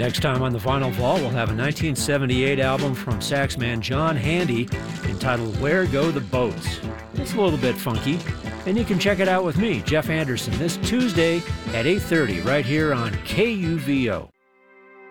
Next time on the Vinyl Vault, we'll have a 1978 album from saxman John Handy entitled Where Go the Boats. It's a little bit funky, and you can check it out with me, Jeff Anderson, this Tuesday at 8:30 right here on KUVO.